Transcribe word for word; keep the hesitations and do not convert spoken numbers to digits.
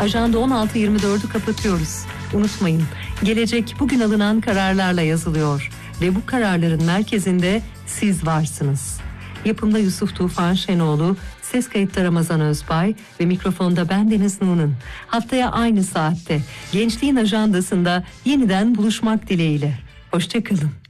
Ajanda on altı yirmi dördü kapatıyoruz. Unutmayın, gelecek bugün alınan kararlarla yazılıyor ve bu kararların merkezinde siz varsınız. Yapımda Yusuf Tufan Şenoğlu, ses kayıtta Ramazan Özbay ve mikrofonda ben Deniz Nu'nun. Haftaya aynı saatte Gençliğin Ajandası'nda yeniden buluşmak dileğiyle. Hoşça kalın.